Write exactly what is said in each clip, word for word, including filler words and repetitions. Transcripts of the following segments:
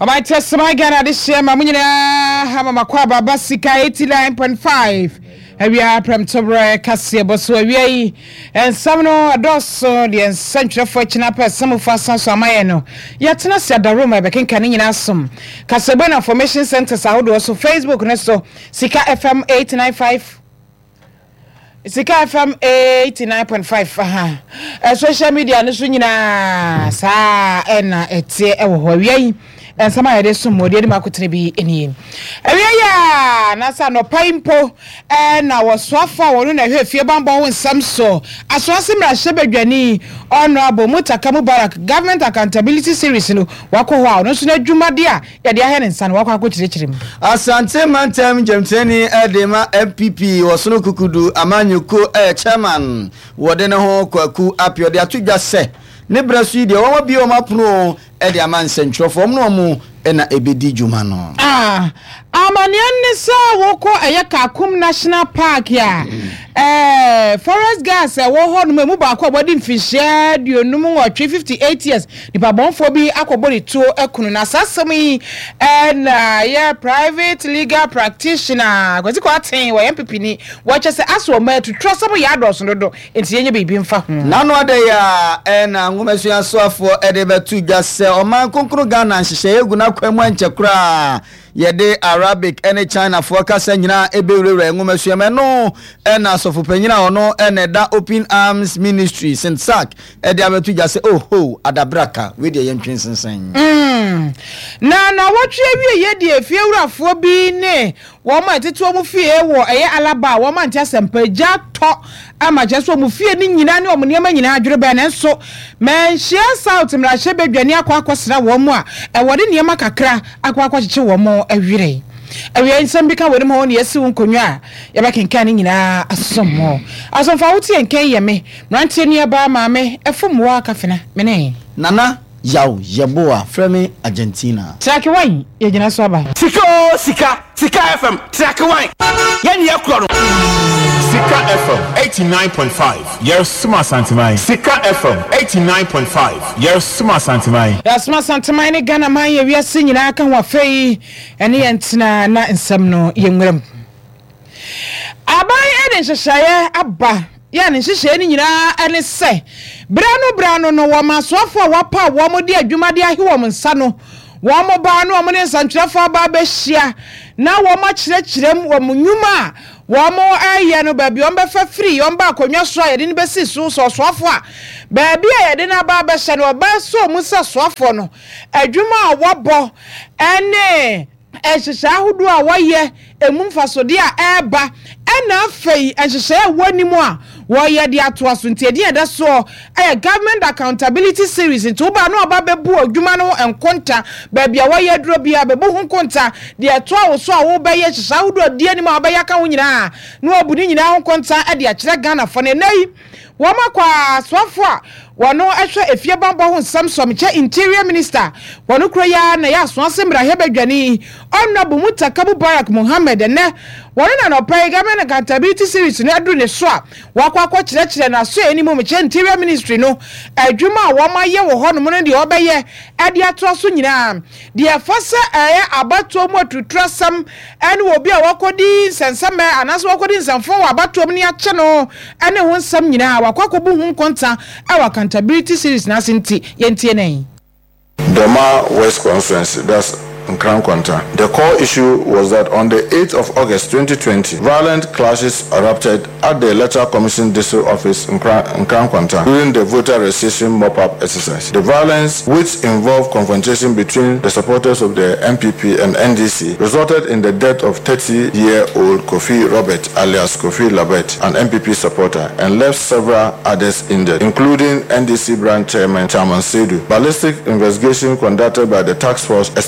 My test my Ghana this year, Mamina Hamakwaba Basika eighty-nine point five. We are from Tobra Cassia Bosway and some no adoso the central fortune up as some of us on Samayano. Yet not said the room I became canning in Assum. Casabana Formation Centers out also Facebook Nesto Sika F M eighty-nine point five. Sika F M eighty-nine point five. Uh, social media Nusuna Sa and Ete Ewa. And some of the some more dear Makutri be in him. Aya, Nasa no paimpo, and I was swafa or in a heavy bamboo and some so. As was him as Shebegani, Honorable Mutakamu Barak, Government Accountability Series, no Wako Wow, no sooner Jumadia, yet their hand and son walk out to him. Asante Mantem Jemteni Edema M P P was no kukudu Amanyuko a chairman. Wadena Kwaku up your dear to just say. Nebra Swede, or be on my pro, Eddie Aman Central from Nomu, and a ebedi Jumano. Ah, Amanian Nessa Woko Ayakakum National Park, ya. Eh, Forest Gas, a war on Memuba, wedding fish, you know, three fifty-eight years. The Babon Phobi, Aquabody two, Ekununa Sasami, and yeah, private legal practitioner. What's it called? Why M P P watches the Aswam to trust some yardos on the door. It's any baby in fact. None what they are, and I'm going to say for Edeba to just say, oh, man, Concrugan and she guna kwemwan chakra. Yede Arabic any China forecast nyina ebewure ngomasuama no ena sofopenyina ono ena da Open Arms Ministry Saint Sack e de abetu ja se oh ho adabraka we de yentwensensen mm na na wotwe wie ye de afiewurafo bi ne wo ma tetu mu fie wo eye alaba wo ma ntia sempaja to ama jeso mu fie ni nyina ne omo niam nyina adwere ba na so menhia South mrahye bedwane akwa akosra wo mu a e wode niam kakra akwa akwachiche wo mu awire awie nsem bi ka wode mo ne yesi wonkonwa ya ba kenkan ni nyina asomo asomfa wuti enkan ye me mrantie ni aba maame efom wa kafena mene nana yaw yeboa frame Argentina track wine ye gina so aba sika sika sika F M track wine yen ye kro Sika F M eighty-nine point five. Yes, Suma Santimai. Sika F M eighty-nine point five. Yes, Suma Santimai. Yes, Suma Santimai ni Ghana man ye wi singing aka wa fei ene yentina na nsam no yenwrem. Abai eden hyehyeye aba ya ne hyehyeye ni nyina ene se. Brano brano no wo masofo wapa wo mo de adwumade ahe wo nsa no. Wo mo ba no wo ne nsantwefo ba ba hia na wo ma kyerɛkyerɛm wo munyuma Wamo aye no baby on be free on ba konwa so aye ni besi so so soafo a baby aye de na ba be hye no ba so mu se soafo no adwuma a wobo ene ehyehyɛ ahodo a woyɛ emumfasode a eba ena afei ehyehyɛ wanimu a woyɛ de atoaso ntedi eda so aye government accountability series nti ba no ba bebu adwuma no enkonta baby a woyɛ duro bia bebu hu konta de atoa wo so a wo be yɛ ehyehyɛ ahodo adi ani ma obɛyɛ ka wo nyina no obuni nyina ho konta e de akyerɛ Ghana fo ne nayi woma kwa swafo a wono ehwe efie bambo ho nsam somche interior minister wono kro ya na ya so asem rahe badwani Honorable Mutakamu Barak Mohammed ne wono na no pay government accountability series ne adu ne so a wakwa kwa kyerɛkyerɛ na so eni mu meche interior ministry no adwuma a woma ye wo ho no no de obɛyɛ ade ato so nyina de afasa eye abato mu atutrasam ene obi a wakodi nsensame anaso wakodi nsamfo wa abato mu ne akye no ene ho nsam nyina wakwa kobu hu konta awa accountability series na sinti yentie nei Doma West Conference, that's Nkran Kwanta. The core issue was that on the eighth of August twenty twenty, violent clashes erupted at the Electoral Commission District Office in Nkran Kwanta during the voter registration mop-up exercise. The violence, which involved confrontation between the supporters of the M P P and N D C, resulted in the death of thirty-year-old Kofi Robert alias Kofi Labet, an M P P supporter, and left several others injured, including N D C branch chairman Chairman Sedu. Ballistic investigation conducted by the task force established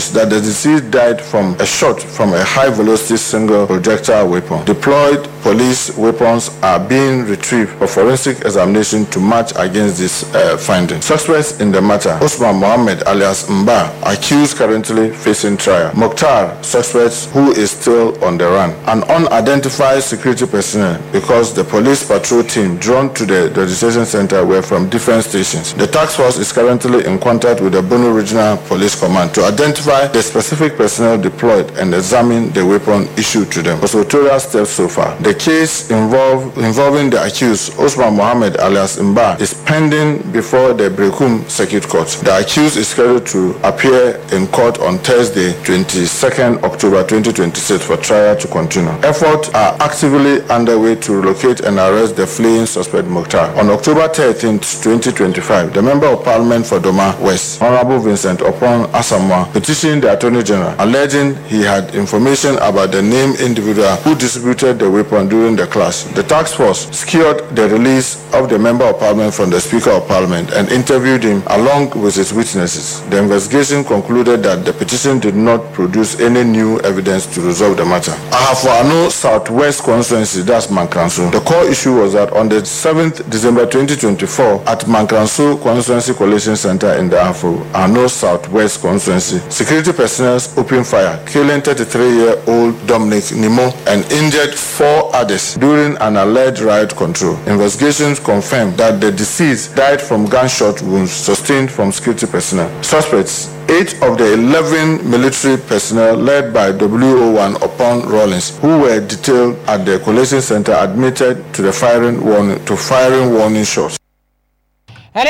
reports that the deceased died from a shot from a high-velocity single projectile weapon. Deployed police weapons are being retrieved for forensic examination to match against this uh, finding. Suspects in the matter: Osman Mohammed alias Mba, accused currently facing trial; Mokhtar, suspect who is still on the run; an unidentified security personnel, because the police patrol team drawn to the registration center were from different stations. The task force is currently in contact with the Bono Regional Police Command to identify the specific personnel deployed and examine the weapon issued to them. Prosecutorial steps so far. The case involve, involving the accused, Osman Mohammed alias Mba, is pending before the Brekum Circuit Court. The accused is scheduled to appear in court on Thursday, twenty-second October twenty twenty-six, for trial to continue. Efforts are actively underway to locate and arrest the fleeing suspect Mokhtar. On October thirteenth, twenty twenty-five, the Member of Parliament for Doma West, Honorable Vincent Opon Asamoah, petitioned the Attorney General, alleging he had information about the named individual who distributed the weapon during the clash. The task force secured the release of the Member of Parliament from the Speaker of Parliament and interviewed him along with his witnesses. The investigation concluded that the petition did not produce any new evidence to resolve the matter. Ahafo Southwest Constituency, that's Mankranso. The core issue was that on the seventh December twenty twenty-four, at Mankranso Constituency Coalition Center in the Ahafo Southwest Constituency, security personnel opened fire, killing thirty-three-year-old Dominic Nimo and injured four others during an alleged riot control. Investigations confirmed that the deceased died from gunshot wounds sustained from security personnel. Suspects: eight of the eleven military personnel led by W O one Upon Rollins, who were detailed at the collation center, admitted to the firing warning to firing warning shots. And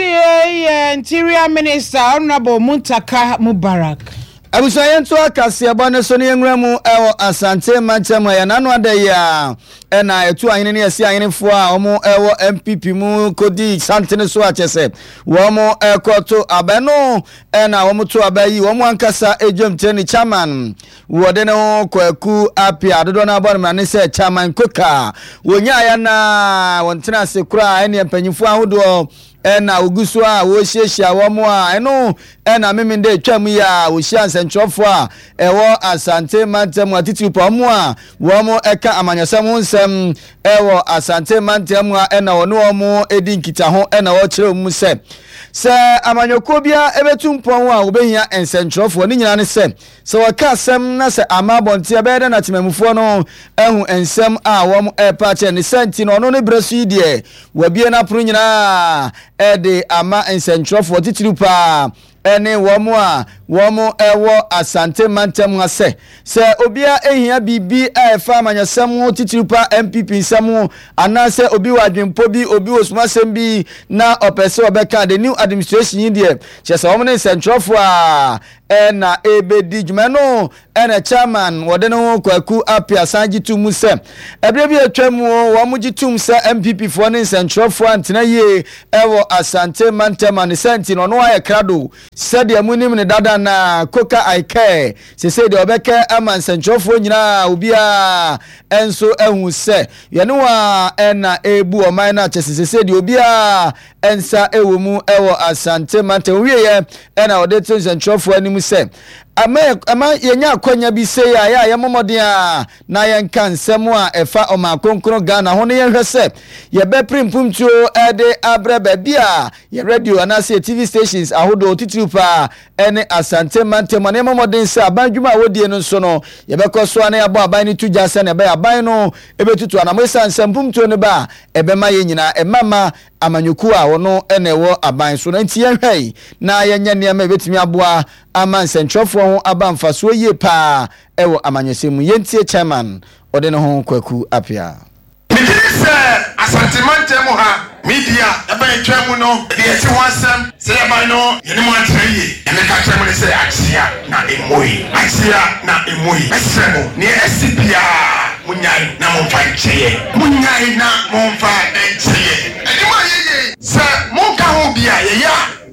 the Interior Minister Honorable Muntaka Mubarak. Abusayentu akasi abane so ne enwramu ewo Asante Mancham ya nanu adaya e na etu ahene ne esi ahene fo a omo ewo M P P mu kodi santene so achese wo mo ekoto abeno e na wo mo to abayi wo mo ankasa ejomteni chairman wo de ne kwaku apia dodo na abon mane se chairman koka wonya ya na wontena se kura ene empanyifo ahodo ena ogusu a wo hyehyia wo mo a eno ena memende twam ya wo hia nsentwofo a ewo Asante Mantam atiti po mo a wo mo eka amanyasam nsem ewo Asante Mantam a ena wo ne wo mo edi nkita ho ena wo kire mu se se amanyoko bia ebetumpon a obehia ensentwofo ni nyina ne se se waka asem na se amabonte abede na temamufo no ehu ensem a wo mo epa che ne senti no no ne bresu die wabie na pro nyina ede ama ensentwofo titirupa ene womo a womo ewo Asante Mantam ase se obia ehia bibi efa amanyasam titirupa M P P nsam anase obi wadwempo bi obi osumasem bi na opese obeka the new administration yin die chese womo ne nsentwofo a ena ebedi djumano ena chairman wode no kwaku apia sanji tumu se ebre bi atwamu womo gitum se M P P fo ne nsentwofo antena ye ewo Asante Mantam ne senti no no aye krado sede amunim ne dada na koka aike se se de obeka ama nsentwofo nyina obia enso ehu se ye no a ena ebu oman na chese se se de obia ensa ewomu ewo Asante Mantam wiye ena ode nsentwofo ani se ama ama yenya akonya bi se ya ya ya momodin a na yenka nsem a efa oma konkro Ghana ho ne yenhwe se ye be primpumtuo ede abraba bia ye radio anase T V stations ahodo titrupa ene Asante Mantam ne momodin se abadwuma wodie no so no ye be koso ana ya bo aban ni tuja se ne be aban no ebetutu anamesa nsempumtuo ne ba ebe ma yenyina emama amanyoku a wono ene wo aban so na nti yenhwe na yenya ne ma betimi aboa ama nsentwofo ho abamfaso ye pa ewo amanyesemu yentie chairman ode ne ho kwaku apia Mikise Asante Mantam ha media eba etwamu no de eti wansam se eba no yene mo atreye ene ka twemu ne se aksia na emoi aksia na emoi esemo ne esipia munyai na momfa ncheye munyai na momfa ncheye eni ma yeye se monka ho bia ye ya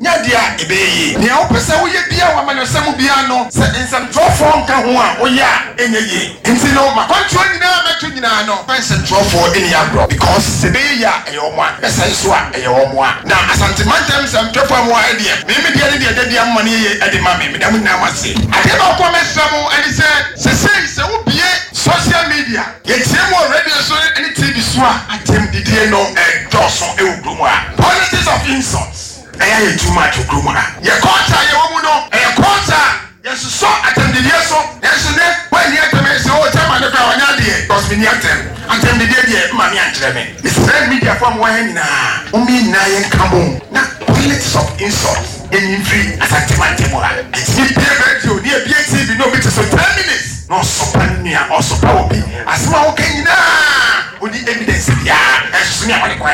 nyadia ebeye ne opese wo ye bia wa manosem bia no se nsem trofo nka ho a wo ya enye ye nti no makontrol nyina meto nyina no nsem trofo eni agro because sebe ya eyomo a esa iso a eyomo a na asante mantem sem trofo mo a de me me de de de de amane ye e de ma me me da mu na mase ade ba ko mesamo ani se se se se wo bie social media ye tiemo radio so any T V so a atem didie no e doso e udum a politics of insults eya ye too much udum a ye culture ye wo mu no e culture ye so atem didie so ye so ne when ye atem se o chama ne kwa wanya de because me ni atem atem didie de ma mi ankyere me the same media form wa nyina o mi na ye nkamo na politics of insults in free asante mantemo a it's be radio ni e T V no be so ten minutes no sopania or sopa obi asema wo kanyina odi evidence bia esusu ni amane kwa